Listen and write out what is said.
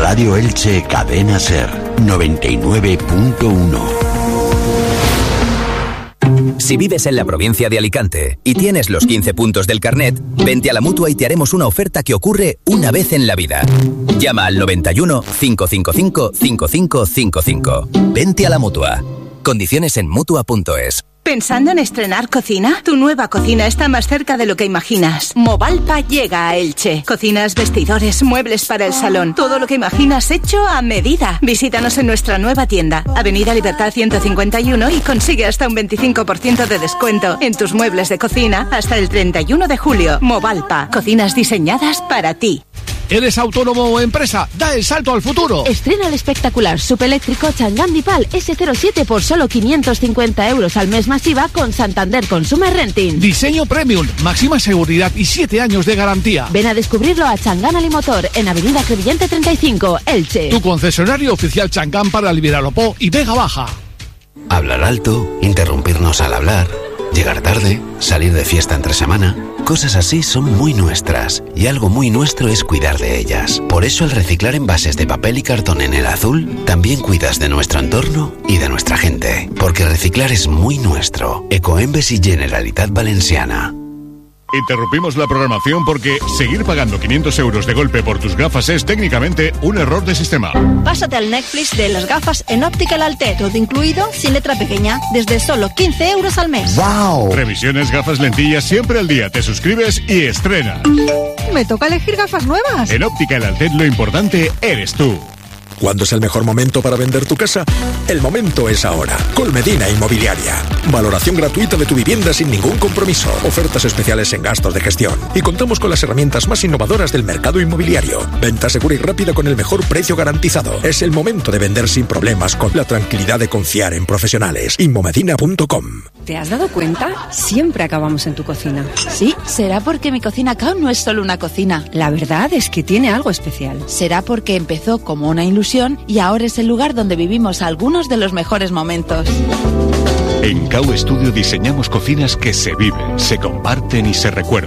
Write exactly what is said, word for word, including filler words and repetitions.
Radio Elche Cadena Ser noventa y nueve punto uno. Si vives en la provincia de Alicante y tienes los quince puntos del carnet, vente a la Mutua y te haremos una oferta que ocurre una vez en la vida. Llama al noventa y uno, cinco cinco cinco, cinco cinco cinco cinco. Vente a la Mutua. Condiciones en mutua punto es. ¿Pensando en estrenar cocina? Tu nueva cocina está más cerca de lo que imaginas. Movalpa llega a Elche. Cocinas, vestidores, muebles para el salón. Todo lo que imaginas hecho a medida. Visítanos en nuestra nueva tienda, Avenida Libertad ciento cincuenta y uno, y consigue hasta un veinticinco por ciento de descuento en tus muebles de cocina hasta el treinta y uno de julio. Movalpa. Cocinas diseñadas para ti. ¿Eres autónomo o empresa? ¡Da el salto al futuro! Estrena el espectacular subeléctrico Chang'an Dipal ese cero siete por solo quinientos cincuenta euros al mes masiva con Santander Consumer Renting. Diseño premium, máxima seguridad y siete años de garantía. Ven a descubrirlo a Chang'an Alimotor en Avenida Crevillente treinta y cinco, Elche. Tu concesionario oficial Chang'an para Almiralopó y Vega Baja. Hablar alto, interrumpirnos al hablar, llegar tarde, salir de fiesta entre semana... Cosas así son muy nuestras, y algo muy nuestro es cuidar de ellas. Por eso al reciclar envases de papel y cartón en el azul, también cuidas de nuestro entorno y de nuestra gente. Porque reciclar es muy nuestro. Ecoembes y Generalitat Valenciana. Interrumpimos la programación porque seguir pagando quinientos euros de golpe por tus gafas es técnicamente un error de sistema. Pásate al Netflix de las gafas en Optical Alte, todo incluido, sin letra pequeña, desde solo quince euros al mes. ¡Wow! Revisiones, gafas, lentillas, siempre al día. Te suscribes y estrenas. Me toca elegir gafas nuevas. En Optical Alte lo importante eres tú. ¿Cuándo es el mejor momento para vender tu casa? El momento es ahora. Colmedina Inmobiliaria. Valoración gratuita de tu vivienda sin ningún compromiso. Ofertas especiales en gastos de gestión. Y contamos con las herramientas más innovadoras del mercado inmobiliario. Venta segura y rápida con el mejor precio garantizado. Es el momento de vender sin problemas con la tranquilidad de confiar en profesionales. Inmomedina punto com. ¿Te has dado cuenta? Siempre acabamos en tu cocina. Sí, será porque mi Cocina Cao no es solo una cocina. La verdad es que tiene algo especial. Será porque empezó como una ilusión y ahora es el lugar donde vivimos algunos de los mejores momentos. En Cao Studio diseñamos cocinas que se viven, se comparten y se recuerdan.